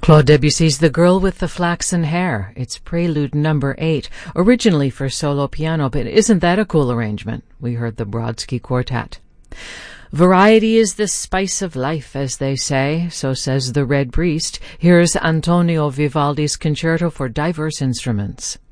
Claude Debussy's The Girl with the Flaxen Hair. It's Prelude number 8, originally for solo piano, but isn't that a cool arrangement? We heard the Brodsky Quartet. Variety is the spice of life, as they say, so says the Red Priest. Here's Antonio Vivaldi's Concerto for Diverse Instruments.